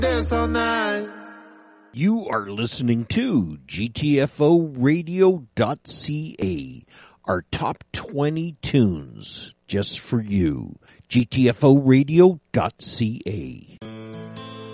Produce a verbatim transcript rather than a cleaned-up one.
Dance all night. You are listening to G T F O radio dot C A, our top twenty tunes just for you. G T F O radio dot C A.